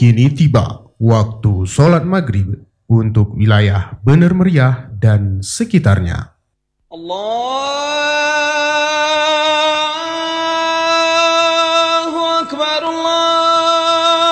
Kini tiba waktu sholat maghrib untuk wilayah Bener Meriah dan sekitarnya. Allahu Akbar, Allahu